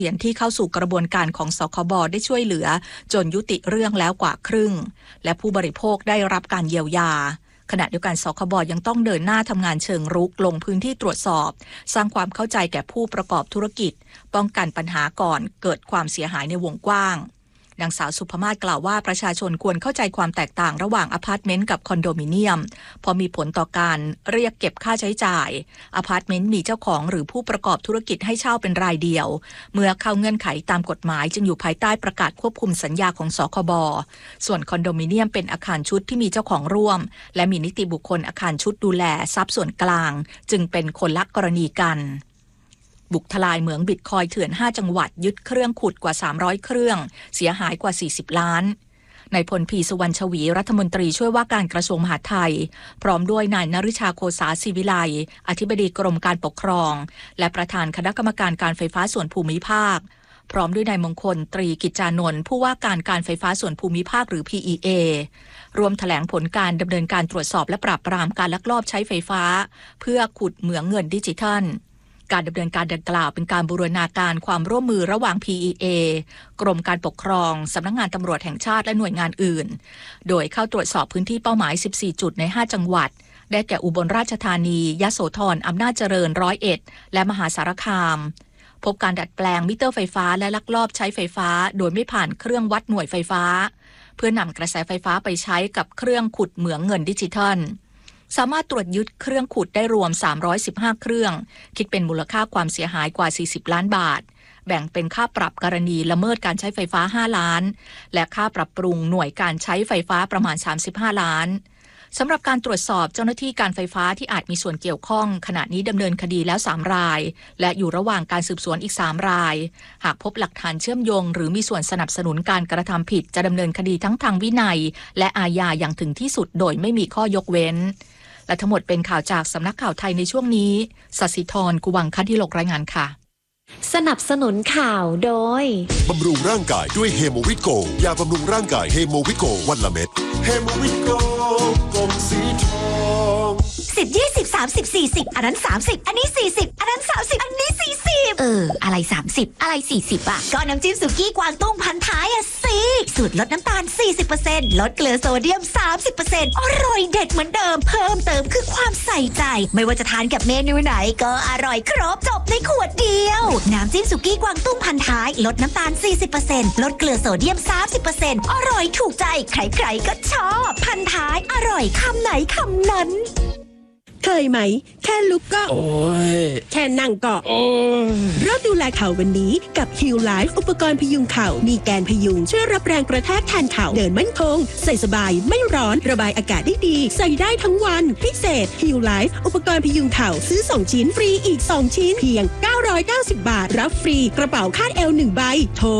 เรียนที่เข้าสู่กระบวนการของสคบได้ช่วยเหลือจนยุติเรื่องแล้วกว่าครึ่งและผู้บริโภคได้รับการเยียวยาขณะเดียวกันสคบยังต้องเดินหน้าทำงานเชิงรุกลงพื้นที่ตรวจสอบสร้างความเข้าใจแก่ผู้ประกอบธุรกิจป้องกันปัญหาก่อนเกิดความเสียหายในวงกว้างนางสาวสุภมาศกล่าวว่าประชาชนควรเข้าใจความแตกต่างระหว่างอพาร์ตเมนต์กับคอนโดมิเนียมเพราะมีผลต่อการเรียกเก็บค่าใช้จ่ายอพาร์ตเมนต์มีเจ้าของหรือผู้ประกอบธุรกิจให้เช่าเป็นรายเดียวเมื่อเข้าเงื่อนไขตามกฎหมายจึงอยู่ภายใต้ประกาศควบคุมสัญญาของสคบส่วนคอนโดมิเนียมเป็นอาคารชุดที่มีเจ้าของร่วมและมีนิติบุคคลอาคารชุดดูแลทรัพย์ส่วนกลางจึงเป็นคนละกรณีกันบุกทลายเหมืองบิตคอยเถื่อน5จังหวัดยึดเครื่องขุดกว่า300เครื่องเสียหายกว่า40ล้านนายพล พี สุวรรณชวีรัฐมนตรีช่วยว่าการกระทรวงมหาดไทยพร้อมด้วยนายนฤชาโคสาศิวิไลอธิบดีกรมการปกครองและประธานคณะกรรมการการไฟฟ้าส่วนภูมิภาคพร้อมด้วยนายมงคลตรีกิจจานนท์ผู้ว่าการไฟฟ้าส่วนภูมิภาคหรือ PEA รวมแถลงผลการดำเนินการตรวจสอบและปราบปรามการลักลอบใช้ไฟฟ้าเพื่อขุดเหมืองเงินดิจิทัลการดำเนินการดังกล่าวเป็นการบูรณาการความร่วมมือระหว่าง PEA กรมการปกครองสำนักงานตำรวจแห่งชาติและหน่วยงานอื่นโดยเข้าตรวจสอบพื้นที่เป้าหมาย14จุดใน5จังหวัดได้แก่อุบลราชธานียโสธรอำนาจเจริญ101และมหาสารคามพบการดัดแปลงมิเตอร์ไฟฟ้าและลักลอบใช้ไฟฟ้าโดยไม่ผ่านเครื่องวัดหน่วยไฟฟ้าเพื่อนำกระแสไฟฟ้าไปใช้กับเครื่องขุดเหมืองเงินดิจิทัลสามารถตรวจยึดเครื่องขุดได้รวม315เครื่องคิดเป็นมูลค่าความเสียหายกว่า40ล้านบาทแบ่งเป็นค่าปรับกรณีละเมิดการใช้ไฟฟ้า5ล้านและค่าปรับปรุงหน่วยการใช้ไฟฟ้าประมาณ35ล้านสำหรับการตรวจสอบเจ้าหน้าที่การไฟฟ้าที่อาจมีส่วนเกี่ยวข้องขณะนี้ดำเนินคดีแล้ว3รายและอยู่ระหว่างการสืบสวนอีก3รายหากพบหลักฐานเชื่อมโยงหรือมีส่วนสนับสนุนการกระทำผิดจะดำเนินคดีทั้งทางวินัยและอาญาอย่างถึงที่สุดโดยไม่มีข้อยกเว้นและทั้งหมดเป็นข่าวจากสำนักข่าวไทยในช่วงนี้ศศิธร กุวังคดิโลกรายงานค่ะสนับสนุนข่าวโดยบำรุงร่างกายด้วยเฮโมวิโกยาบำรุงร่างกายเฮโมวิโกวันละเม็ดเฮโมวิโกกลมสีทอง 10 20 30 40อันนั้น30อันนี้40อันนั้น30อันนี้40อะไร30อะไร40อ่ะก็น้ำจิ้มสุกี้กวางตุ้งพันท้ายอ่ะสิสูตรลดน้ำตาล 40% ลดเกลือโซเดียม 30% อร่อยเด็ดเหมือนเดิมเพิ่มเติมคือความใส่ใจไม่ว่าจะทานกับเมนูไหนก็อร่อยครบจบในขวดเดียวน้ำจิ้มสุกี้กวางตุ้งพันท้ายลดน้ำตาล 40% ลดเกลือโซเดียม 30% อร่อยถูกใจใครๆก็ชอบพันท้ายอร่อยคำไหนคำนั้นเคยไหมแค่ลุกก็โอ้ยแค่นั่งก็โอ้ยเริ่มดูแลเข่าวันนี้กับ Heal Life อุปกรณ์พยุงเข่ามีแกนพยุงช่วยรับแรงกระแทกแทนเข่าเดินมั่นคงใส่สบายไม่ร้อนระบายอากาศได้ดีใส่ได้ทั้งวันพิเศษ Heal Life อุปกรณ์พยุงเข่าซื้อ2ชิ้นฟรีอีก2ชิ้นเพียง990บาทรับฟรีกระเป๋าคาดเอว1ใบโทร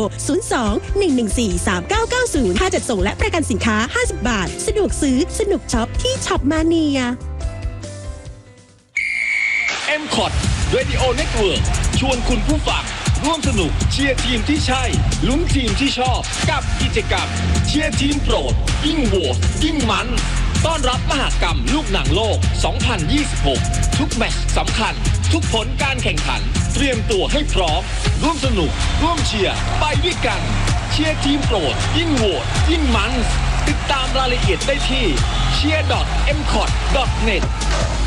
02-114-3990ค่าจัดส่งและประกันสินค้า50บาทสะดวกซื้อสนุกช็อปที่ช็อปมาเนีย M-Cot Radio Network ชวนคุณผู้ฟังร่วมสนุกเชียร์ทีมที่ใช่ลุ้นทีมที่ชอบกับกิจกรรมเชียร์ทีมโปรดยิ่งโหวตยิ่งมันต้อนรับมหกรรมลูกหนังโลก 2026 ทุกแมตช์สำคัญทุกผลการแข่งขันเตรียมตัวให้พร้อมร่วมสนุกร่วมเชียร์ไปด้วยกันเชียร์ทีมโปรดยิ่งโหวตยิ่งมันติดตามรายละเอียดได้ที่cheer.mcot.net